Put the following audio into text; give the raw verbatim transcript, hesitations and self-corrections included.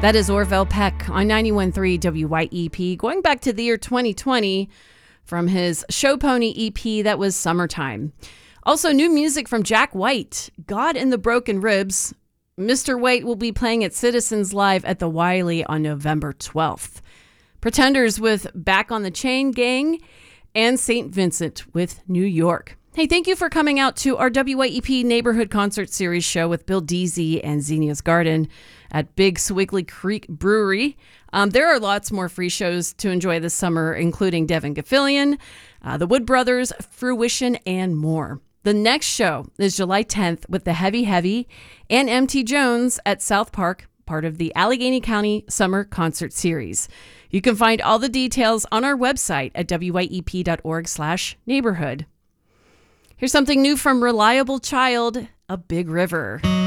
That is Orville Peck on ninety-one point three W Y E P, going back to the year twenty twenty from his Show Pony E P that was Summertime. Also, new music from Jack White, God in the Broken Ribs. Mister White will be playing at Citizens Live at the Wiley on November twelfth. Pretenders with Back on the Chain Gang, and Saint Vincent with New York. Hey, thank you for coming out to our W Y E P Neighborhood Concert Series show with Bill Deasy and Xenia's Garden at Big Sewickley Creek Brewery. Um, there are lots more free shows to enjoy this summer, including Devin Gaffilian, uh, the Wood Brothers, Fruition, and more. The next show is July tenth with the Heavy Heavy and M T Jones at South Park, part of the Allegheny County Summer Concert Series. You can find all the details on our website at W Y E P dot org slash neighborhood. Here's something new from Reliable Child, A Big River.